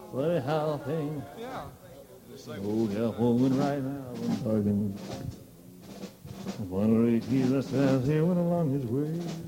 Funny how things. Yeah. Oh, California right now, I'm talking. One of the keys that stands here went along his way.